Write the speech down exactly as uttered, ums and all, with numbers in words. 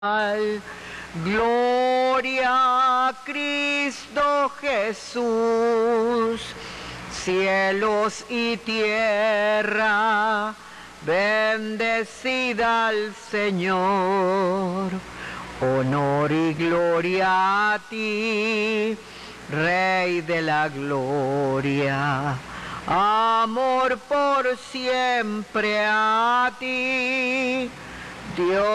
Gloria a Cristo Jesús, cielos y tierra, bendecida al Señor. Honor y gloria a ti, Rey de la gloria. Amor por siempre a ti, Dios.